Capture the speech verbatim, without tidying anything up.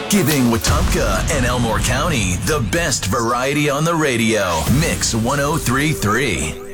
Giving Wetumpka and Elmore County the best variety on the radio. Mix one oh three point three.